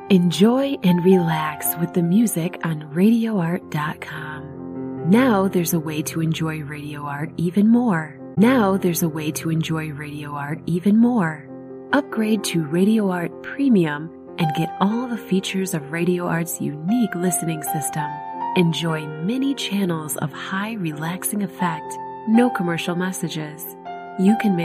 Enjoy and relax with the music on RadioArt.com. Now there's a way to enjoy Radio Art even more. Upgrade to Radio Art Premium and get all the features of Radio Art's unique listening system. Enjoy many channels of high relaxing effect, no commercial messages. You can make